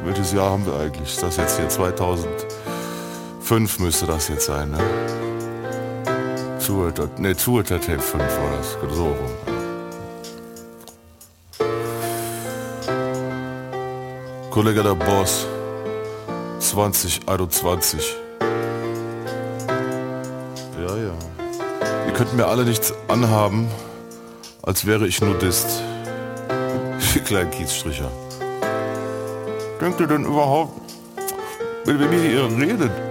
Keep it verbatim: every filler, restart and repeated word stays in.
welches Jahr haben wir eigentlich? Ist das jetzt hier zweitausendfünf müsste das jetzt sein, ne? Zuhälter, ne, Zuhälter-Tape fünf war das, so rum. Kollege der Boss, zwanzig einundzwanzig. Ja, ja. Ihr könnt mir alle nichts anhaben, als wäre ich Nudist. Die kleinen Kiezstricher. Denkt ihr denn überhaupt, wenn ihr mit mir hier redet,